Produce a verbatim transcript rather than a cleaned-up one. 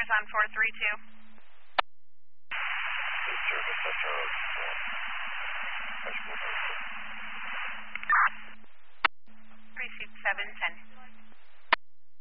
on four three two. Service, that's our uh,